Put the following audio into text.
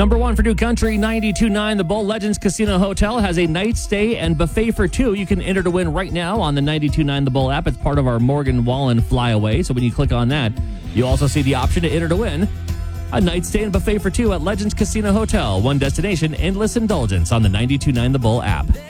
Number one for New Country, 92.9. The Bull Legends Casino Hotel has a night stay and buffet for two. You can enter to win right now on the 92.9 The Bull app. It's part of our Morgan Wallen flyaway. So when you click on that, you'll also see the option to enter to win a night stay and buffet for two at Legends Casino Hotel. One destination, endless indulgence on the 92.9 The Bull app.